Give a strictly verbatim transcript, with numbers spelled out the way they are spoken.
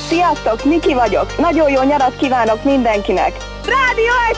Sziasztok, Niki vagyok. Nagyon jó nyarat kívánok mindenkinek. Rádió egy